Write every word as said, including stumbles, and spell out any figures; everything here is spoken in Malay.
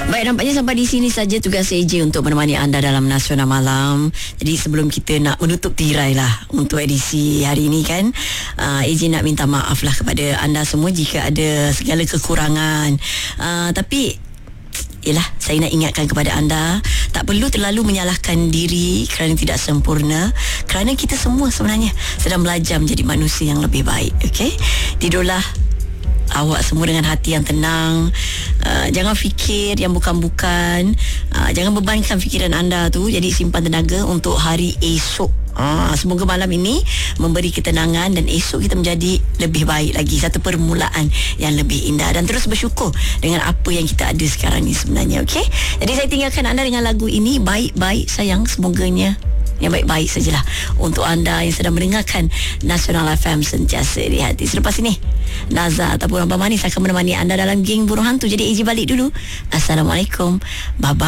Baik, nampaknya sampai di sini saja tugas A J untuk menemani anda dalam Nasional Malam. Jadi sebelum kita nak menutup tirai lah untuk edisi hari ini kan, uh, A J nak minta maaf lah kepada anda semua jika ada segala kekurangan. Uh, tapi Yelah, saya nak ingatkan kepada anda, tak perlu terlalu menyalahkan diri kerana tidak sempurna, kerana kita semua sebenarnya sedang belajar menjadi manusia yang lebih baik. Okey, tidurlah awak semua dengan hati yang tenang. uh, Jangan fikir yang bukan-bukan. uh, Jangan bebankan fikiran anda tu. Jadi simpan tenaga untuk hari esok. uh, Semoga malam ini memberi ketenangan dan esok kita menjadi lebih baik lagi. Satu permulaan yang lebih indah. Dan terus bersyukur dengan apa yang kita ada sekarang ni sebenarnya. Okey, jadi saya tinggalkan anda dengan lagu ini. Baik-baik sayang, semoganya yang baik-baik sajalah untuk anda yang sedang mendengarkan Nasional F M sentiasa di hati. Selepas ini Naza ataupun Abang Manis akan menemani anda dalam geng burung hantu. Jadi A J balik dulu. Assalamualaikum. Bye-bye.